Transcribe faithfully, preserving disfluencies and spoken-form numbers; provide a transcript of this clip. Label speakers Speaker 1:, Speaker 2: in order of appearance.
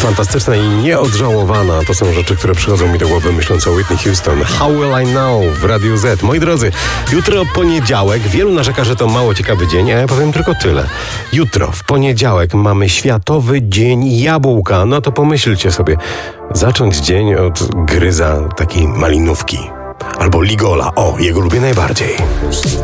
Speaker 1: Fantastyczna i nieodżałowana to są rzeczy, które przychodzą mi do głowy myśląc o Whitney Houston. How Will I Know w Radiu Z. Moi drodzy, jutro poniedziałek. Wielu narzeka, że to mało ciekawy dzień, a ja powiem tylko tyle. Jutro, w poniedziałek, mamy Światowy Dzień Jabłka. No to pomyślcie sobie, zacząć dzień od gryza takiej malinówki. Albo ligola. O, jego lubię najbardziej.